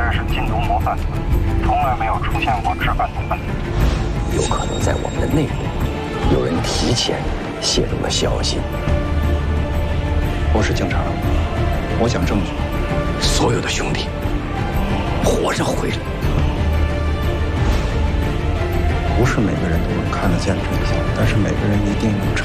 人是禁毒模范，从来没有出现过质犯同伴。 有可能在我们的内部，有人提前泄露了消息。 我是警察，我讲证据。 所有的兄弟，活着回来。 不是每个人都能看得见真相，但是每个人一定能察